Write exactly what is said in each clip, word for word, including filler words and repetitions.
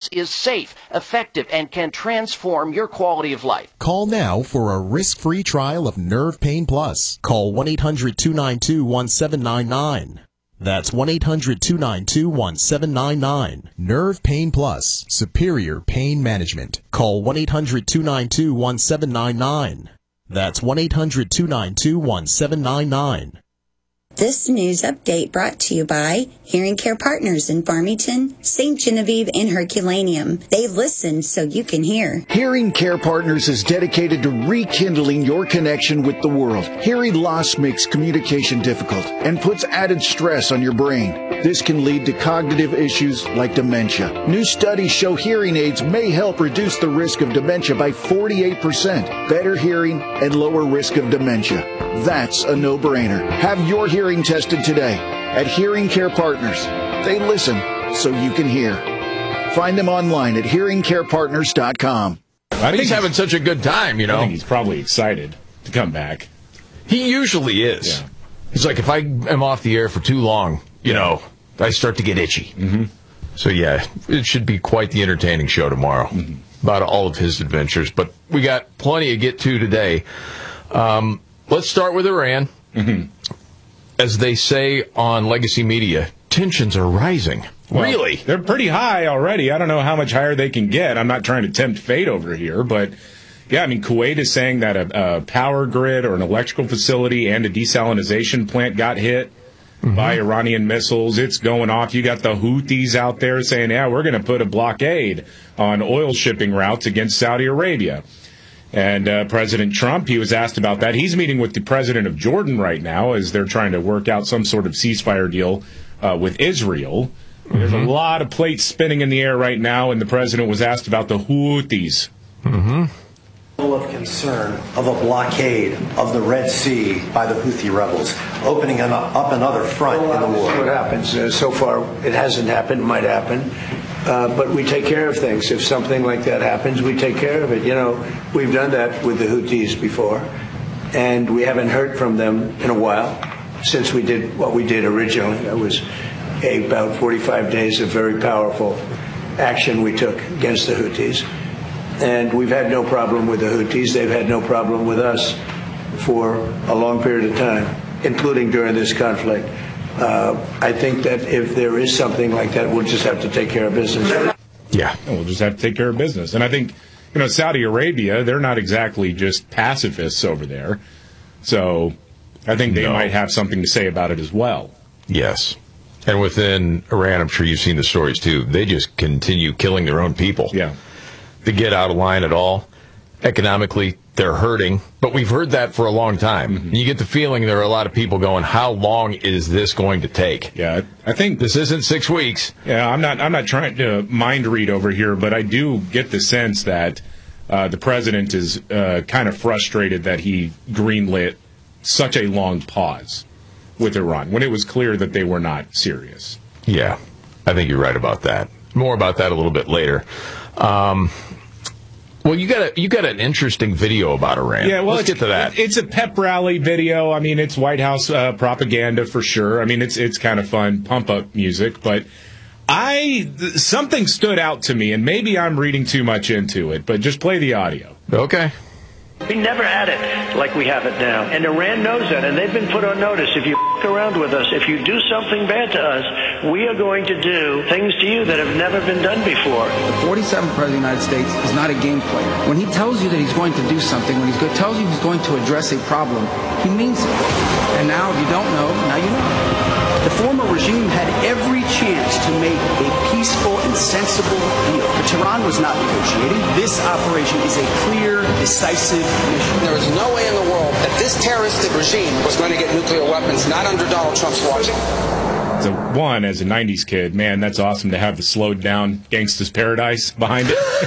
is safe, effective, and can transform your quality of life. Call now for a risk-free trial of Nerve Pain Plus. Call one eight hundred two nine two one seven nine nine. That's one eight hundred two nine two one seven nine nine. Nerve Pain Plus. Superior Pain Management. Call one eight hundred two nine two one seven nine nine. That's one eight hundred two nine two one seven nine nine. This news update brought to you by Hearing Care Partners in Farmington, Saint Genevieve, and Herculaneum. They listen so you can hear. Hearing Care Partners is dedicated to rekindling your connection with the world. Hearing loss makes communication difficult and puts added stress on your brain. This can lead to cognitive issues like dementia. New studies show hearing aids may help reduce the risk of dementia by forty-eight percent. Better hearing and lower risk of dementia. That's a no-brainer. Have your hearing tested today at Hearing Care Partners. They listen so you can hear. Find them online at hearing care partners dot com. I think he's having such a good time, you know. I think he's probably excited to come back. He usually is. Yeah. He's like, if I am off the air for too long, you know, I start to get itchy. Mm-hmm. So, yeah, it should be quite the entertaining show tomorrow mm-hmm. about all of his adventures. But we got plenty to get to today. Um, let's start with Iran. Mm-hmm. As they say on legacy media, tensions are rising. Well, really? They're pretty high already. I don't know how much higher they can get. I'm not trying to tempt fate over here, but yeah, I mean, Kuwait is saying that a, a power grid or an electrical facility and a desalinization plant got hit mm-hmm. by Iranian missiles. It's going off. You got the Houthis out there saying, yeah, we're going to put a blockade on oil shipping routes against Saudi Arabia. And uh, President Trump, he was asked about that. He's meeting with the president of Jordan right now as they're trying to work out some sort of ceasefire deal uh, with Israel. Mm-hmm. There's a lot of plates spinning in the air right now, and the president was asked about the Houthis. Mm-hmm. Of concern of a blockade of the Red Sea by the Houthi rebels, opening an, up another front well, in the war. See what happens. Uh, so far, it hasn't happened. It might happen. Uh, but we take care of things. If something like that happens, we take care of it. You know, we've done that with the Houthis before, and we haven't heard from them in a while since we did what we did originally. It was a, about forty-five days of very powerful action we took against the Houthis. And we've had no problem with the Houthis. They've had no problem with us for a long period of time, including during this conflict. Uh, I think that if there is something like that, we'll just have to take care of business. Yeah. We'll just have to take care of business. And I think, you know, Saudi Arabia, they're not exactly just pacifists over there. So I think they no. might have something to say about it as well. Yes. And within Iran, I'm sure you've seen the stories too. They just continue killing their own people. Yeah. They get out of line at all. Economically, they're hurting, but we've heard that for a long time. Mm-hmm. You get the feeling there are a lot of people going, how long is this going to take? Yeah, I think this isn't six weeks. Yeah, I'm not I'm not trying to mind read over here, but I do get the sense that uh, the president is uh, kind of frustrated that he greenlit such a long pause with Iran when it was clear that they were not serious. Yeah, I think you're right about that. More about that a little bit later. Um Well, you got a, you got an interesting video about Iran. Yeah, well, let's get to that. It's a pep rally video. I mean, it's White House uh, propaganda for sure. I mean, it's it's kind of fun, pump up music. But I something stood out to me, and maybe I'm reading too much into it. But just play the audio. Okay. We never had it like we have it now. And Iran knows that, and they've been put on notice. If you f*** around with us, if you do something bad to us, we are going to do things to you that have never been done before. The forty-seventh President of the United States is not a game player. When he tells you that he's going to do something, when he tells you he's going to address a problem, he means it. And now, if you don't know, now you know. The former regime had every chance to make a peaceful and sensible deal. But Tehran was not negotiating. This operation is a clear, decisive mission. There is no way in the world that this terroristic regime was going to get nuclear weapons, not under Donald Trump's watch. So, one, as a nineties kid, man, that's awesome to have the slowed down Gangsta's Paradise behind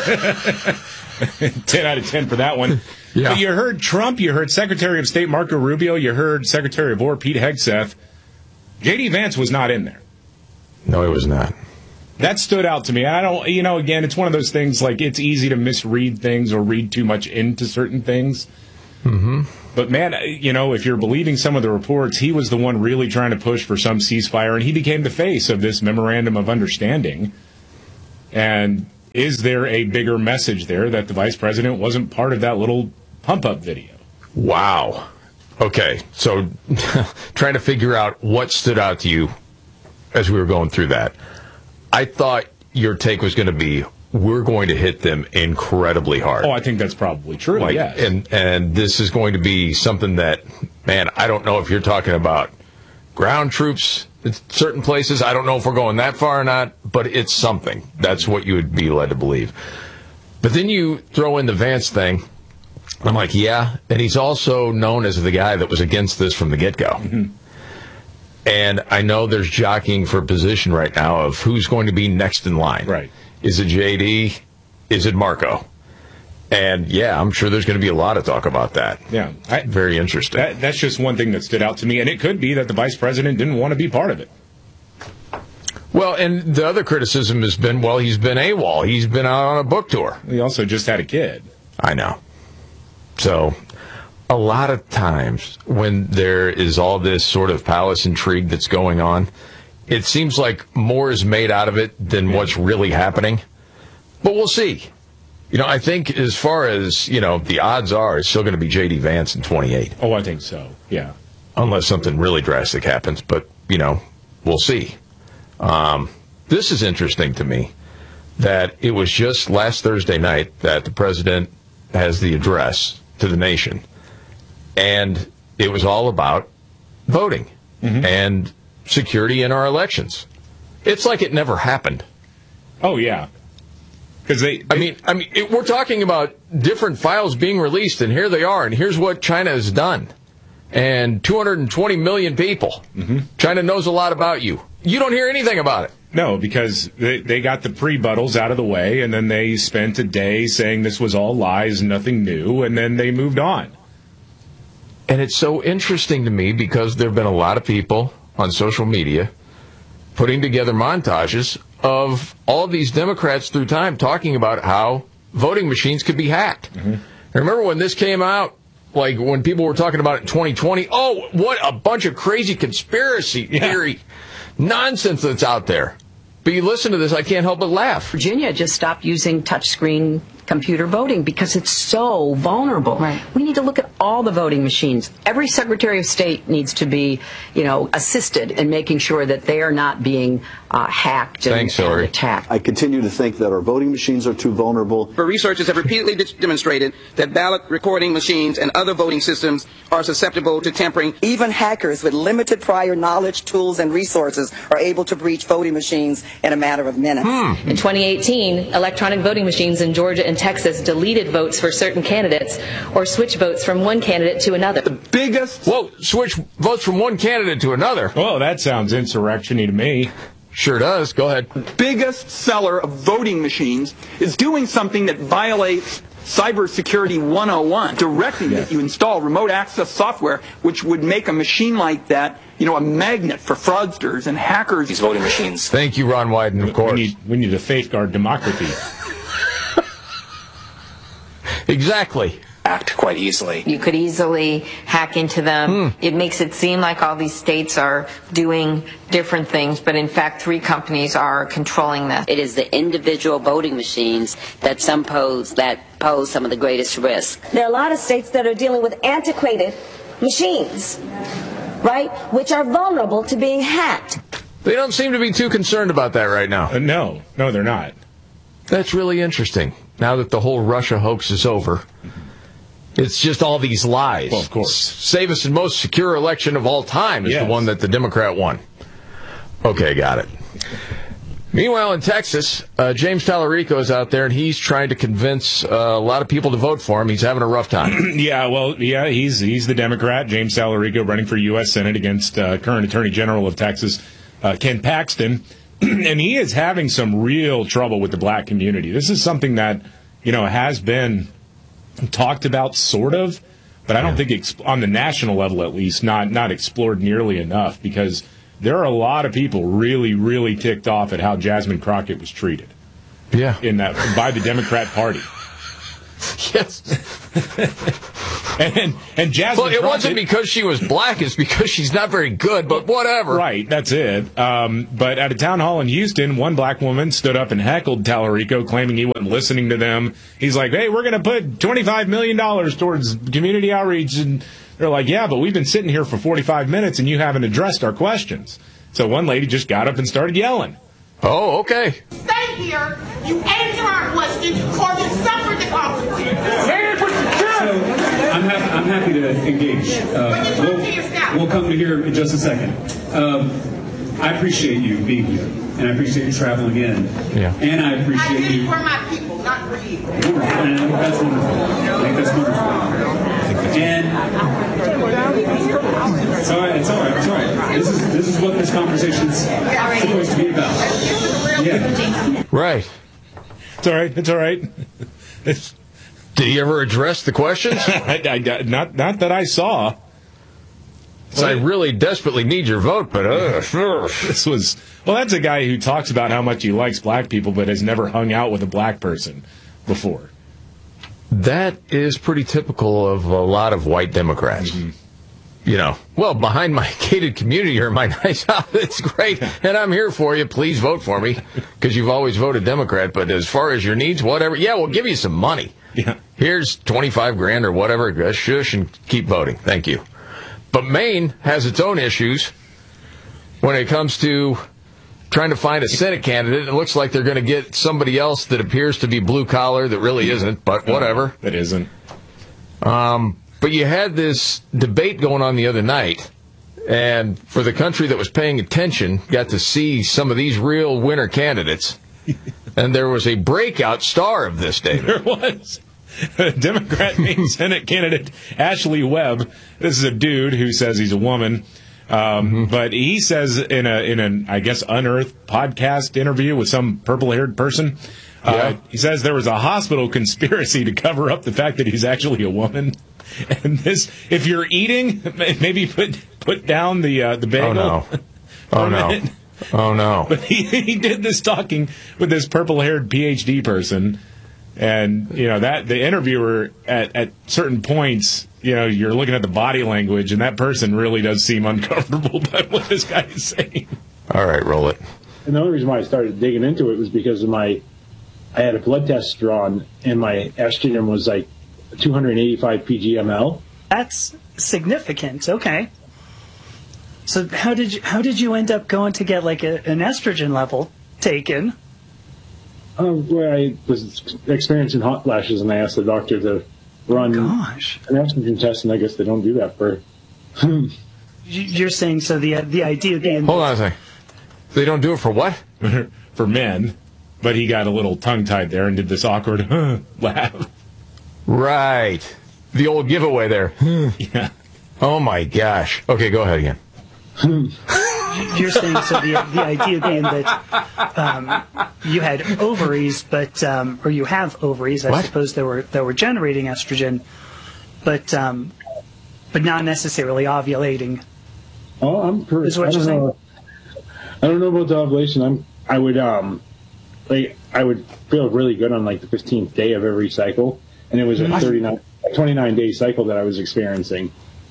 it. ten out of ten for that one. Yeah. But you heard Trump, you heard Secretary of State Marco Rubio, you heard Secretary of War Pete Hegseth. J D Vance was not in there. No, he was not. That stood out to me. I don't, you know, again, it's one of those things like it's easy to misread things or read too much into certain things. Mm-hmm. But, man, you know, if you're believing some of the reports, he was the one really trying to push for some ceasefire, and he became the face of this memorandum of understanding. And is there a bigger message there that the vice president wasn't part of that little pump-up video? Wow. Okay, so trying to figure out what stood out to you as we were going through that. I thought your take was going to be, we're going to hit them incredibly hard. Oh, I think that's probably true, like, yes. And, and this is going to be something that, man, I don't know if you're talking about ground troops in certain places. I don't know if we're going that far or not, but it's something. That's what you would be led to believe. But then you throw in the Vance thing. I'm like, yeah, and he's also known as the guy that was against this from the get-go. Mm-hmm. And I know there's jockeying for position right now of who's going to be next in line. Right. Is it J D? Is it Marco? And, yeah, I'm sure there's going to be a lot of talk about that. Yeah. I, Very interesting. That, that's just one thing that stood out to me, and it could be that the vice president didn't want to be part of it. Well, and the other criticism has been, well, he's been AWOL. He's been out on a book tour. He also just had a kid. I know. So a lot of times when there is all this sort of palace intrigue that's going on, it seems like more is made out of it than yeah. what's really happening. But we'll see. You know, I think as far as, you know, the odds are, it's still going to be J D. Vance in twenty-eight. Oh, I think so, yeah. Unless something really drastic happens. But, you know, we'll see. Um, this is interesting to me that it was just last Thursday night that the president has the address to the nation. And it was all about voting mm-hmm. and security in our elections. It's like it never happened. Oh, yeah. Because they, they, I mean, I mean, it, we're talking about different files being released, and here they are, and here's what China has done. And two hundred twenty million people. Mm-hmm. China knows a lot about you. You don't hear anything about it. No, because they, they got the pre-buttals out of the way, and then they spent a day saying this was all lies, nothing new, and then they moved on. And it's so interesting to me because there have been a lot of people on social media putting together montages of all of these Democrats through time talking about how voting machines could be hacked. Mm-hmm. I remember when this came out, like when people were talking about it in twenty twenty, oh, what a bunch of crazy conspiracy theory yeah. nonsense that's out there. But you listen to this, I can't help but laugh. Virginia just stopped using touchscreen computer voting because it's so vulnerable. Right. We need to look at all the voting machines. Every Secretary of State needs to be, you know, assisted in making sure that they are not being uh, hacked and, Thanks, and attacked. I continue to think that our voting machines are too vulnerable. But researchers have repeatedly demonstrated that ballot recording machines and other voting systems are susceptible to tampering. Even hackers with limited prior knowledge, tools, and resources are able to breach voting machines in a matter of minutes. Hmm. In twenty eighteen, electronic voting machines in Georgia and Texas deleted votes for certain candidates or switched votes from one candidate to another. The biggest... Whoa, switch votes from one candidate to another? Well, that sounds insurrection-y to me. Sure does. Go ahead. The biggest seller of voting machines is doing something that violates Cybersecurity one oh one, directing yes. that you install remote access software, which would make a machine like that, you know, a magnet for fraudsters and hackers. These voting machines. Thank you, Ron Wyden, of course. We need, we need to safeguard democracy. Exactly. Act quite easily. You could easily hack into them. Hmm. It makes it seem like all these states are doing different things, but in fact three companies are controlling this. It is the individual voting machines that some pose that pose some of the greatest risk. There are a lot of states that are dealing with antiquated machines, right, which are vulnerable to being hacked. They don't seem to be too concerned about that right now. Uh, no, no, they're not. That's really interesting. Now that the whole Russia hoax is over, it's just all these lies. Well, of course. Save us the most secure election of all time is yes. the one that the Democrat won. Okay, got it. Meanwhile, in Texas, uh, James Tallarico is out there, and he's trying to convince uh, a lot of people to vote for him. He's having a rough time. yeah, well, yeah, he's he's the Democrat, James Tallarico, running for U S Senate against uh, current Attorney General of Texas, uh, Ken Paxton. And he is having some real trouble with the black community. This is something that, you know, has been talked about sort of, but I don't think it's, on the national level at least, not not explored nearly enough, because there are a lot of people really, really ticked off at how Jasmine Crockett was treated. Yeah. In that by the Democrat Party. Yes. And and Jasmine. Well, it wasn't because she was black; it's because she's not very good. But whatever. Right, that's it. Um, but at a town hall in Houston, one black woman stood up and heckled Tallarico, claiming he wasn't listening to them. He's like, "Hey, we're going to put twenty-five million dollars towards community outreach," and they're like, "Yeah, but we've been sitting here for forty-five minutes, and you haven't addressed our questions." So one lady just got up and started yelling. Oh, okay. Stay here, you answer our questions, or you suffer the consequences. So I'm, ha- I'm happy to engage. Uh, we'll, we'll come to here in just a second. Um, I appreciate you being here, and I appreciate you traveling in. Yeah. And I appreciate I did you. it for my people, not for you. Wonderful. And I think that's wonderful. I think that's wonderful. And it's all right. It's all right. It's all right. This is this is what this conversation's supposed to be about. Yeah. Right. It's all right. It's all right. It's, Did he ever address the questions? I, I, not, not that I saw. So I really desperately need your vote, but uh, this was well. That's a guy who talks about how much he likes black people, but has never hung out with a black person before. That is pretty typical of a lot of white Democrats. Mm-hmm. You know, well, behind my gated community or my nice house, it's great, and I'm here for you. Please vote for me, because you've always voted Democrat. But as far as your needs, whatever, yeah, we'll give you some money. Yeah. Here's twenty-five grand or whatever. Shush and keep voting. Thank you. But Maine has its own issues when it comes to trying to find a Senate candidate. It looks like they're going to get somebody else that appears to be blue collar that really isn't, but whatever. That isn't. Um, but you had this debate going on the other night, and for the country that was paying attention, got to see some of these real winner candidates. And there was a breakout star of this, David. There was. Democrat Maine Senate candidate Ashley Webb. This is a dude who says he's a woman, um, mm-hmm. but he says in a in an I guess unearthed podcast interview with some purple-haired person, uh, yeah. he says there was a hospital conspiracy to cover up the fact that he's actually a woman. And this, if you're eating, maybe put put down the uh, the bagel. Oh no! Oh no! Minute. Oh no! But he he did this talking with this purple-haired P H D person. And, you know, that the interviewer at, at certain points, you know, you're looking at the body language, and that person really does seem uncomfortable by what this guy is saying. All right, roll it. And the only reason why I started digging into it was because of my, I had a blood test drawn, and my estrogen was like two hundred eighty-five P G M L. That's significant. Okay. So how did you how did you end up going to get like a, an estrogen level taken? Um, where I was experiencing hot flashes, and I asked the doctor to run Gosh. an estrogen test, and I guess they don't do that for. You're saying so the the idea being. Hold on a second. They don't do it for what? For men, but he got a little tongue tied there and did this awkward laugh. Right, the old giveaway there. Yeah. Oh my gosh. Okay, go ahead again. You're saying so the the idea being that um, you had ovaries, but um, or you have ovaries, I what? suppose that were that were generating estrogen, but um, but not necessarily ovulating. Oh, I'm per- Is what I you're don't saying? know. I don't know about the ovulation. I'm I would um like I would feel really good on like the fifteenth day of every cycle, and it was a thirty-nine, twenty-nine day cycle that I was experiencing.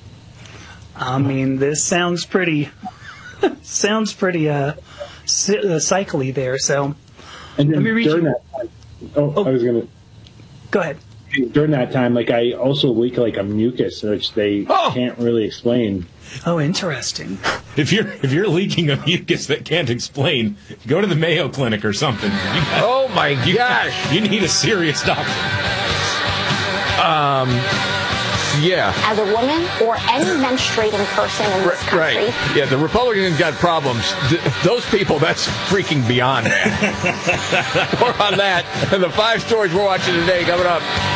I mean, this sounds pretty. Sounds pretty uh, c- uh cycly there. So and then let me read during you. that time, oh, oh, I was gonna go ahead. During that time, like I also leak like a mucus, which they oh. can't really explain. Oh, interesting. If you're if you're leaking a mucus that can't explain, go to the Mayo Clinic or something. You got, oh my gosh, you need a serious doctor. Um. Yeah. As a woman or any menstruating person in this country. Right. Yeah, the Republicans got problems. Th- those people, that's freaking beyond. More on that and the five stories we're watching today coming up.